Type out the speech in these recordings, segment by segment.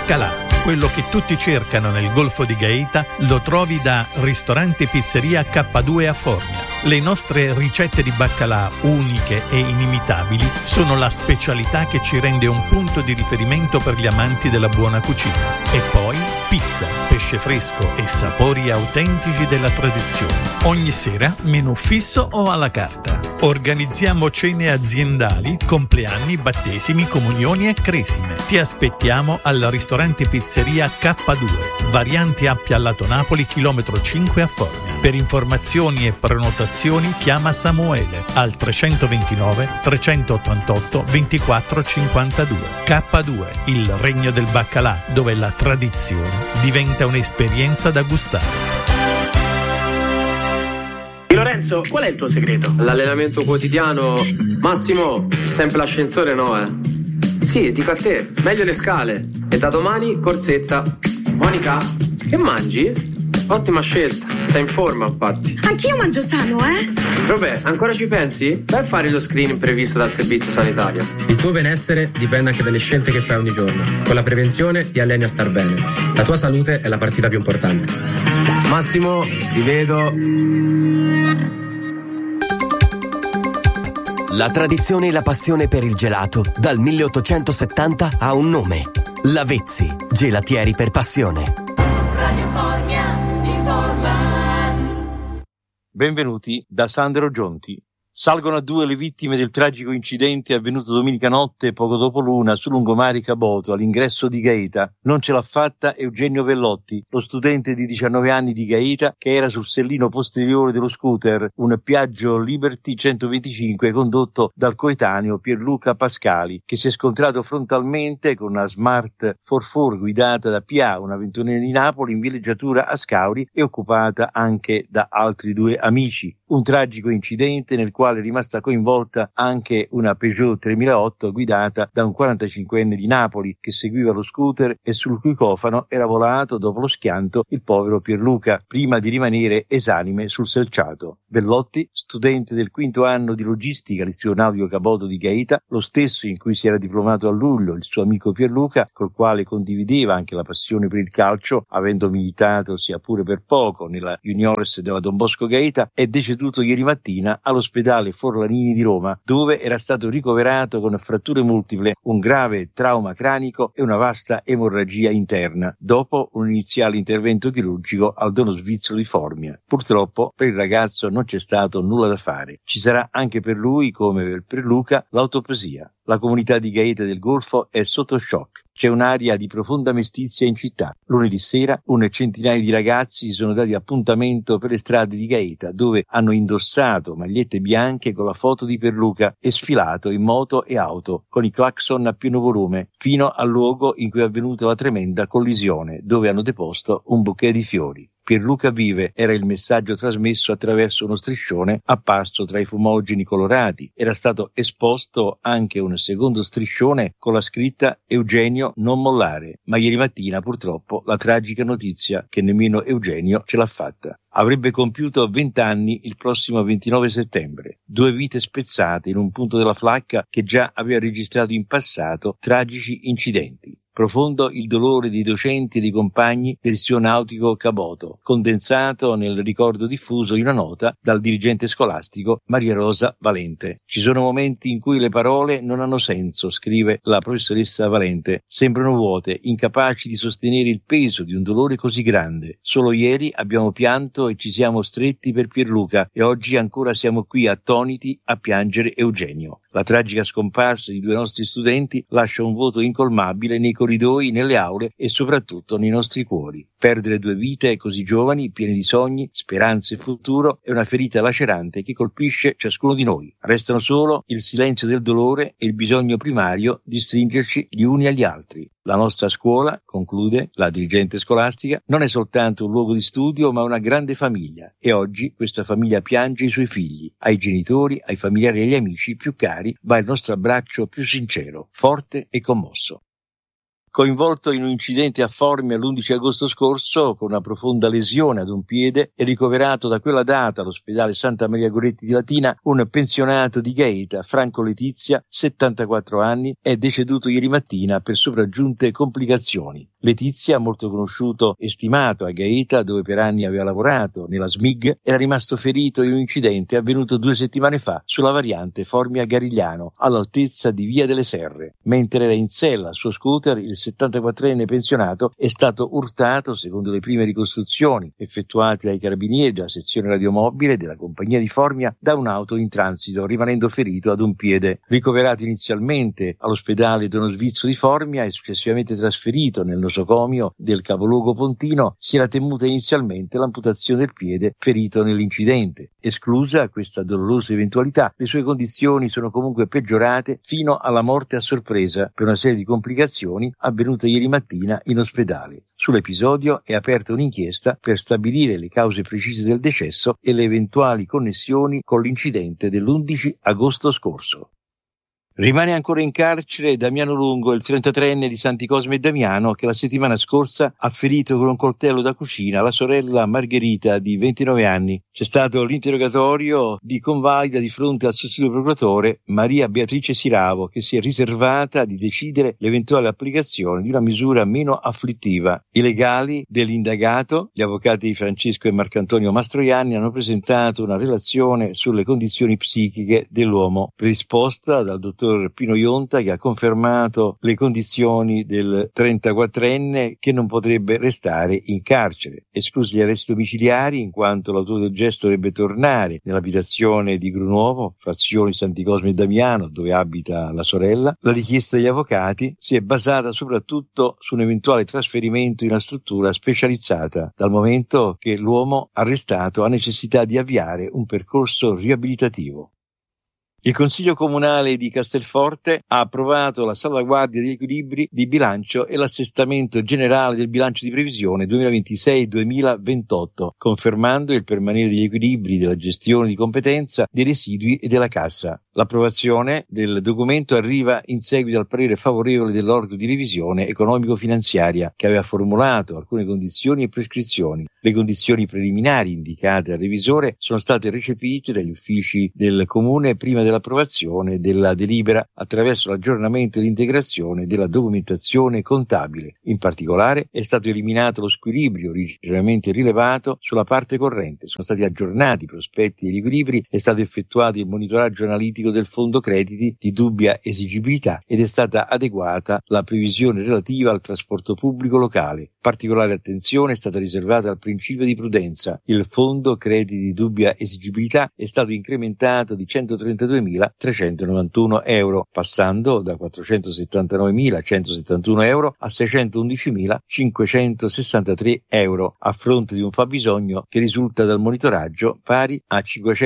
Baccalà. Quello che tutti cercano nel Golfo di Gaeta lo trovi da Ristorante Pizzeria K2 a Formia. Le nostre ricette di baccalà, uniche e inimitabili, sono la specialità che ci rende un punto di riferimento per gli amanti della buona cucina. E poi pizza, pesce fresco e sapori autentici della tradizione. Ogni sera menù fisso o alla carta. Organizziamo cene aziendali, compleanni, battesimi, comunioni e cresime. Ti aspettiamo al Ristorante Pizzeria K2, variante Appia al lato Napoli, chilometro 5 a Formia. Per informazioni e prenotazioni chiama Samuele al 329 388 24 52. K2, il regno del baccalà, dove la tradizione diventa un'esperienza da gustare. Lorenzo, qual è il tuo segreto? L'allenamento quotidiano. Massimo, sempre l'ascensore no, Sì, dico a te, meglio le scale. E da domani corsetta. Monica, che mangi? Ottima scelta, sei in forma infatti. Anch'io mangio sano, Vabbè, ancora ci pensi? Vai a fare lo screening previsto dal servizio sanitario. Il tuo benessere dipende anche dalle scelte che fai ogni giorno. Con la prevenzione ti alleni a star bene. La tua salute è la partita più importante. Massimo, ti vedo. La tradizione e la passione per il gelato dal 1870 ha un nome: Lavezzi, gelatieri per passione. Benvenuti da Sandro Gionti. Salgono a 2 le vittime del tragico incidente avvenuto domenica notte poco dopo l'una su lungomare Caboto all'ingresso di Gaeta. Non ce l'ha fatta Eugenio Vellotti, lo studente di 19 anni di Gaeta che era sul sellino posteriore dello scooter, un Piaggio Liberty 125 condotto dal coetaneo Pierluca Pascali, che si è scontrato frontalmente con una Smart 44 guidata da Pia, una ventunenne di Napoli, in villeggiatura a Scauri e occupata anche da altri 2 amici. Un tragico incidente nel quale è rimasta coinvolta anche una Peugeot 3008 guidata da un 45enne di Napoli che seguiva lo scooter e sul cui cofano era volato dopo lo schianto il povero Pierluca, prima di rimanere esanime sul selciato. Vellotti, studente del 5º anno di logistica all'Istituto Nautico Caboto di Gaeta, lo stesso in cui si era diplomato a luglio il suo amico Pierluca, col quale condivideva anche la passione per il calcio, avendo militato sia pure per poco nella Juniores della Don Bosco Gaeta, è deceduto ieri mattina all'ospedale Forlanini di Roma, dove era stato ricoverato con fratture multiple, un grave trauma cranico e una vasta emorragia interna, dopo un iniziale intervento chirurgico al Dono Svizzero di Formia. Purtroppo per il ragazzo non c'è stato nulla da fare. Ci sarà anche per lui, come per Pierluca, l'autopsia. La comunità di Gaeta del Golfo è sotto shock. C'è un'aria di profonda mestizia in città. Lunedì sera un centinaio di ragazzi si sono dati appuntamento per le strade di Gaeta, dove hanno indossato magliette bianche con la foto di Pierluca e sfilato in moto e auto con i clacson a pieno volume fino al luogo in cui è avvenuta la tremenda collisione, dove hanno deposto un bouquet di fiori. Pierluca vive era il messaggio trasmesso attraverso uno striscione apparso tra i fumogeni colorati. Era stato esposto anche un secondo striscione con la scritta Eugenio non mollare, ma ieri mattina purtroppo la tragica notizia che nemmeno Eugenio ce l'ha fatta. Avrebbe compiuto 20 anni il prossimo 29 settembre. 2 vite spezzate in un punto della Flacca che già aveva registrato in passato tragici incidenti. Profondo il dolore dei docenti e dei compagni dell'Istituto Nautico Caboto, condensato nel ricordo diffuso in una nota dal dirigente scolastico Maria Rosa Valente. Ci sono momenti in cui le parole non hanno senso, scrive la professoressa Valente. Sembrano vuote, incapaci di sostenere il peso di un dolore così grande. Solo ieri abbiamo pianto e ci siamo stretti per Pierluca e oggi ancora siamo qui attoniti a piangere Eugenio. La tragica scomparsa di 2 nostri studenti lascia un vuoto incolmabile nei corridoi, nelle aule e soprattutto nei nostri cuori. Perdere 2 vite così giovani, piene di sogni, speranze e futuro, è una ferita lacerante che colpisce ciascuno di noi. Restano solo il silenzio del dolore e il bisogno primario di stringerci gli uni agli altri. La nostra scuola, conclude la dirigente scolastica, non è soltanto un luogo di studio ma una grande famiglia e oggi questa famiglia piange i suoi figli. Ai genitori, ai familiari e agli amici più cari va il nostro abbraccio più sincero, forte e commosso. Coinvolto in un incidente a Formia l'11 agosto scorso con una profonda lesione ad un piede e ricoverato da quella data all'ospedale Santa Maria Goretti di Latina, un pensionato di Gaeta, Franco Letizia, 74 anni, è deceduto ieri mattina per sopraggiunte complicazioni. Letizia, molto conosciuto e stimato a Gaeta, dove per anni aveva lavorato nella SMIG, era rimasto ferito in un incidente avvenuto 2 settimane fa sulla variante Formia-Garigliano, all'altezza di Via delle Serre. Mentre era in sella al suo scooter, il 74enne pensionato è stato urtato, secondo le prime ricostruzioni effettuate dai carabinieri della sezione radiomobile della compagnia di Formia, da un'auto in transito, rimanendo ferito ad un piede. Ricoverato inizialmente all'ospedale Dono Svizzo di Formia e successivamente trasferito nel nosocomio del capoluogo pontino, si era temuta inizialmente l'amputazione del piede ferito nell'incidente. Esclusa questa dolorosa eventualità, le sue condizioni sono comunque peggiorate fino alla morte a sorpresa per una serie di complicazioni avvenute ieri mattina in ospedale. Sull'episodio è aperta un'inchiesta per stabilire le cause precise del decesso e le eventuali connessioni con l'incidente dell'11 agosto scorso. Rimane ancora in carcere Damiano Lungo, il 33enne di Santi Cosme e Damiano, che la settimana scorsa ha ferito con un coltello da cucina la sorella Margherita di 29 anni. C'è stato l'interrogatorio di convalida di fronte al sostituto procuratore Maria Beatrice Siravo, che si è riservata di decidere l'eventuale applicazione di una misura meno afflittiva. I legali dell'indagato, gli avvocati Francesco e Marcantonio Mastroianni, hanno presentato una relazione sulle condizioni psichiche dell'uomo, predisposta dal dottor Pino Ionta, che ha confermato le condizioni del 34enne che non potrebbe restare in carcere. Esclusi gli arresti domiciliari, in quanto l'autore del gesto dovrebbe tornare nell'abitazione di Grunuovo, frazione Santi Cosme e Damiano, dove abita la sorella. La richiesta degli avvocati si è basata soprattutto su un eventuale trasferimento in una struttura specializzata, dal momento che l'uomo arrestato ha necessità di avviare un percorso riabilitativo. Il Consiglio Comunale di Castelforte ha approvato la salvaguardia degli equilibri di bilancio e l'assestamento generale del bilancio di previsione 2026-2028, confermando il permanere degli equilibri della gestione di competenza dei residui e della cassa. L'approvazione del documento arriva in seguito al parere favorevole dell'organo di revisione economico-finanziaria, che aveva formulato alcune condizioni e prescrizioni. Le condizioni preliminari indicate al revisore sono state recepite dagli uffici del Comune prima dell'approvazione della delibera attraverso l'aggiornamento e l'integrazione della documentazione contabile. In particolare è stato eliminato lo squilibrio originariamente rilevato sulla parte corrente, sono stati aggiornati i prospetti degli equilibri, è stato effettuato il monitoraggio analitico del fondo crediti di dubbia esigibilità ed è stata adeguata la previsione relativa al trasporto pubblico locale. Particolare attenzione è stata riservata al principio di prudenza. Il fondo crediti di dubbia esigibilità è stato incrementato di 132.391 euro, passando da 479.171 euro a 611.563 euro, a fronte di un fabbisogno che risulta dal monitoraggio pari a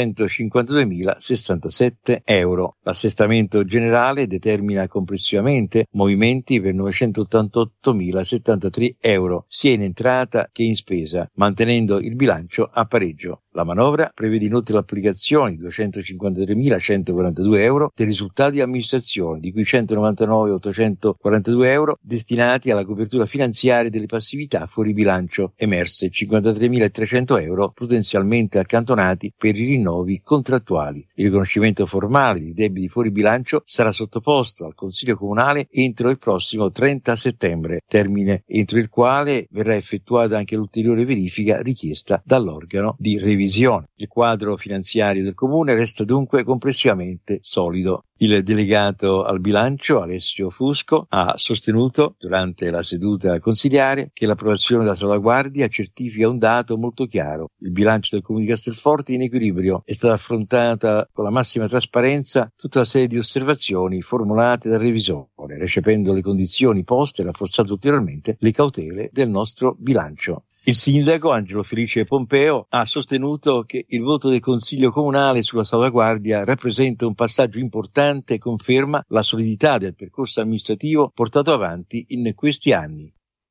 552.067 euro. L'assestamento generale determina complessivamente movimenti per 988.073 euro, sia in entrata che in spesa, mantenendo il bilancio a pareggio. La manovra prevede inoltre l'applicazione di 253.142 euro dei risultati di amministrazione, di cui 199.842 euro destinati alla copertura finanziaria delle passività fuori bilancio emerse, 53.300 euro prudenzialmente accantonati per i rinnovi contrattuali. Il riconoscimento formale dei debiti fuori bilancio sarà sottoposto al Consiglio Comunale entro il prossimo 30 settembre, termine entro il quale verrà effettuata anche l'ulteriore verifica richiesta dall'organo di revisione. Il quadro finanziario del Comune resta dunque complessivamente solido. Il delegato al bilancio, Alessio Fusco, ha sostenuto durante la seduta consiliare che l'approvazione della salvaguardia certifica un dato molto chiaro. Il bilancio del Comune di Castelforte è in equilibrio. È stata affrontata con la massima trasparenza tutta la serie di osservazioni formulate dal revisore, recependo le condizioni poste e rafforzando ulteriormente le cautele del nostro bilancio. Il sindaco Angelo Felice Pompeo ha sostenuto che il voto del Consiglio Comunale sulla salvaguardia rappresenta un passaggio importante e conferma la solidità del percorso amministrativo portato avanti in questi anni.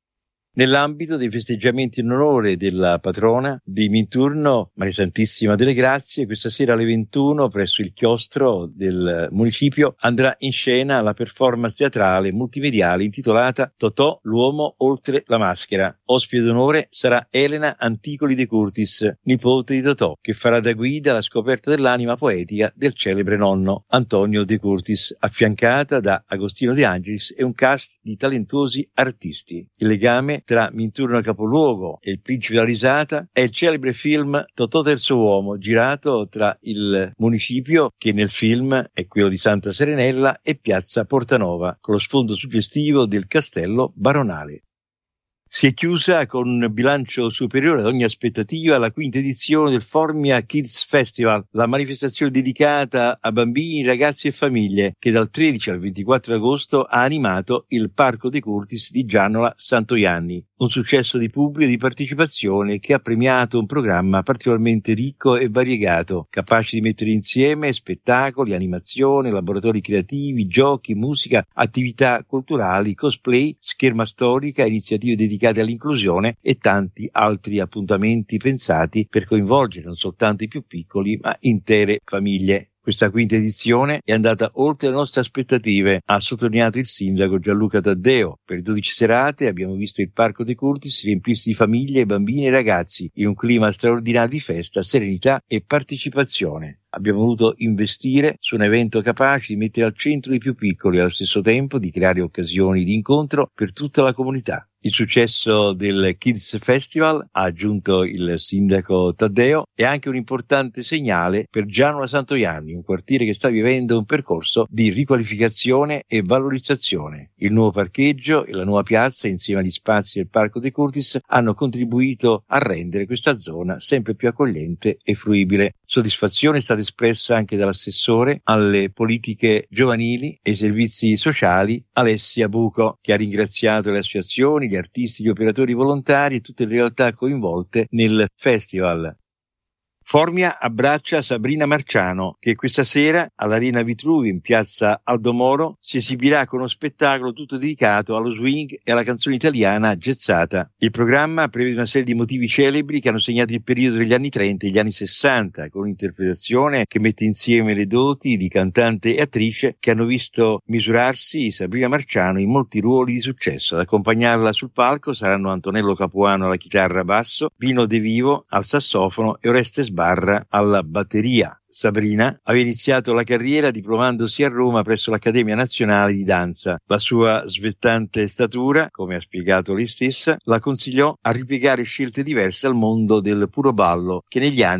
nell'ambito dei festeggiamenti in onore della patrona di Minturno, Maria Santissima delle Grazie. Questa sera alle 21 presso il chiostro del municipio andrà in scena la performance teatrale multimediale intitolata Totò, l'uomo oltre la maschera. Ospite d'onore sarà Elena Anticoli de Curtis, nipote di Totò, che farà da guida alla scoperta dell'anima poetica del celebre nonno Antonio de Curtis, affiancata da Agostino De Angelis e un cast di talentuosi artisti. Il legame tra Minturno capoluogo e il Principe della Risata è il celebre film Totò terzo uomo, girato tra il municipio, che nel film è quello di Santa Serenella, e piazza Portanova, con lo sfondo suggestivo del castello baronale. Si è chiusa con un bilancio superiore ad ogni aspettativa la quinta edizione del Formia Kids Festival, la manifestazione dedicata a bambini, ragazzi e famiglie, che dal 13 al 24 agosto ha animato il Parco De Curtis di Gianola Santoianni. Un successo di pubblico e di partecipazione che ha premiato un programma particolarmente ricco e variegato, capace di mettere insieme spettacoli, animazione, laboratori creativi, giochi, musica, attività culturali, cosplay, scherma storica, iniziative dedicate all'inclusione e tanti altri appuntamenti pensati per coinvolgere non soltanto i più piccoli ma intere famiglie. Questa quinta edizione è andata oltre le nostre aspettative, ha sottolineato il sindaco Gianluca Taddeo. Per 12 serate abbiamo visto il Parco De Curtis riempirsi di famiglie, bambini e ragazzi in un clima straordinario di festa, serenità e partecipazione. Abbiamo voluto investire su un evento capace di mettere al centro i più piccoli e allo stesso tempo di creare occasioni di incontro per tutta la comunità. Il successo del Kids Festival, ha aggiunto il sindaco Taddeo, è anche un importante segnale per Gianola Santoianni, un quartiere che sta vivendo un percorso di riqualificazione e valorizzazione. Il nuovo parcheggio e la nuova piazza, insieme agli spazi del Parco De Curtis, hanno contribuito a rendere questa zona sempre più accogliente e fruibile. Soddisfazione è stata espressa anche dall'assessore alle politiche giovanili e servizi sociali Alessia Buco, che ha ringraziato le associazioni, gli artisti, gli operatori volontari e tutte le realtà coinvolte nel festival. Formia abbraccia Sabrina Marciano, che questa sera all'Arena Vitruvi in piazza Aldo Moro si esibirà con uno spettacolo tutto dedicato allo swing e alla canzone italiana jazzata. Il programma prevede una serie di motivi celebri che hanno segnato il periodo degli anni 30 e gli anni 60, con un'interpretazione che mette insieme le doti di cantante e attrice che hanno visto misurarsi Sabrina Marciano in molti ruoli di successo. Ad accompagnarla sul palco saranno Antonello Capuano alla chitarra basso, Pino De Vivo al sassofono e Oreste Sbarra alla batteria. Sabrina aveva iniziato la carriera diplomandosi a Roma presso l'Accademia Nazionale di Danza. La sua svettante statura, come ha spiegato lei stessa, la consigliò a ripiegare scelte diverse al mondo del puro ballo, che negli anni